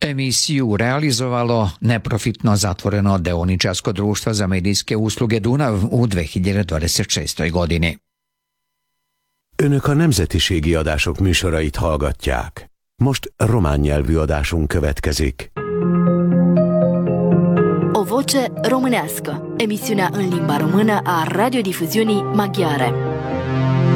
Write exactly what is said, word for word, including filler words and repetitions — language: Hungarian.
Emisiju realizovalo neprofitno zatvoreno deoničarsko društvo za medijske usluge Dunav u dve hiljade dvadeset šestoj godini. Önök a nemzetiségi adások műsorait hallgatják. Most román nyelvű adásunk következik. O voce românească, emisiunea în limba română a radiodifuziunii maghiare.